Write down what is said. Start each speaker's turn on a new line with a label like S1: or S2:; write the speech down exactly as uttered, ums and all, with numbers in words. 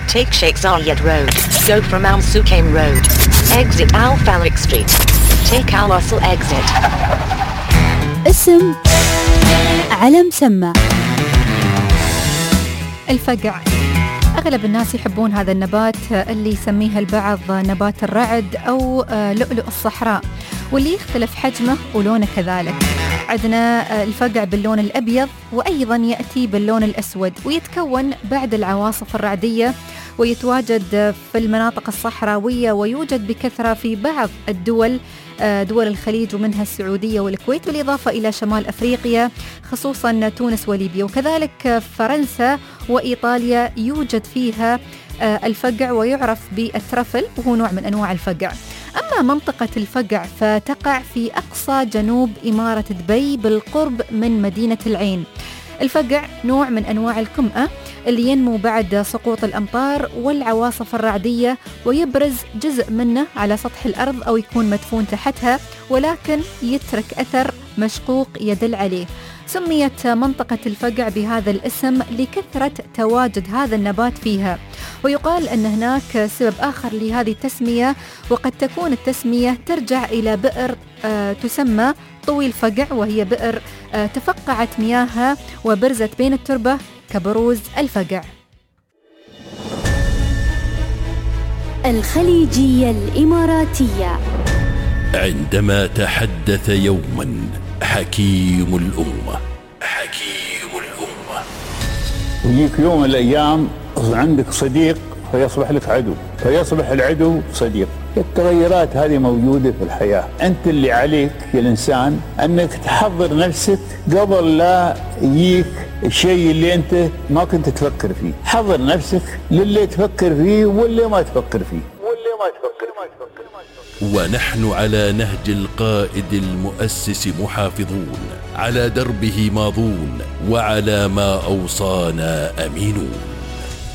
S1: Take Sheikh Zayed Road. Go from Al Sukaim Road. Exit Al Falak Street. Take Al Wasl exit.
S2: اسم على مسمى.
S3: الفقع. أغلب الناس يحبون هذا النبات اللي يسميه البعض نبات الرعد أو لؤلؤ الصحراء، واللي يختلف حجمه ولونه كذلك. عندنا الفقع باللون الأبيض، وأيضا يأتي باللون الأسود، ويتكون بعد العواصف الرعدية، ويتواجد في المناطق الصحراوية، ويوجد بكثرة في بعض الدول دول الخليج ومنها السعودية والكويت، بالإضافة إلى شمال أفريقيا خصوصا تونس وليبيا، وكذلك فرنسا وإيطاليا يوجد فيها الفقع ويعرف بالترفل، وهو نوع من أنواع الفقع. أما منطقة الفقع فتقع في أقصى جنوب إمارة دبي بالقرب من مدينة العين. الفقع نوع من أنواع الكمأة اللي ينمو بعد سقوط الأمطار والعواصف الرعدية، ويبرز جزء منه على سطح الأرض أو يكون مدفون تحتها، ولكن يترك أثر مشقوق يدل عليه. سميت منطقة الفقع بهذا الاسم لكثرة تواجد هذا النبات فيها، ويقال أن هناك سبب آخر لهذه التسمية، وقد تكون التسمية ترجع إلى بئر آه تسمى طويل فقع، وهي بئر آه تفقعت مياهها وبرزت بين التربة كبروز الفقع.
S2: الخليجية الإماراتية.
S4: عندما تحدث يوما حكيم الأمة حكيم الأمة
S5: ويجيك يوم من الأيام عندك صديق فيصبح لك عدو، فيصبح العدو صديق. التغيرات هذه موجودة في الحياة. أنت اللي عليك يا الإنسان أنك تحضر نفسك قبل لا يجيك الشيء اللي أنت ما كنت تفكر فيه. حضر نفسك للي تفكر فيه واللي ما تفكر فيه واللي ما تفكر ما تفكر ما تفكر.
S4: ونحن على نهج القائد المؤسس محافظون، على دربه ماضون، وعلى ما أوصانا أمينون.